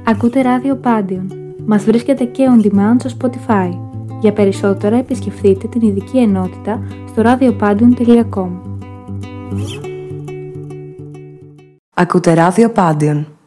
Ακούτε ράδιο Πάντιον. Μας βρίσκεται και on demand στο Spotify. Για περισσότερα επισκεφτείτε την ειδική ενότητα στο radiopadion.com. Ακούτε ράδιο Πάντιον.